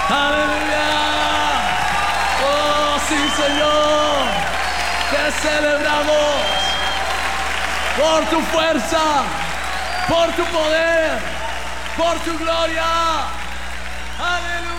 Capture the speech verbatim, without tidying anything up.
Aleluya. Oh, sí, Señor. Te celebramos por tu fuerza, por tu poder, por tu gloria. Aleluya.